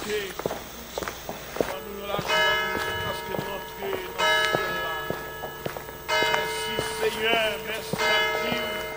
l'autorité. Donne-nous la joie parce que nous entrons dans ce là. Merci Seigneur, merci à Dieu.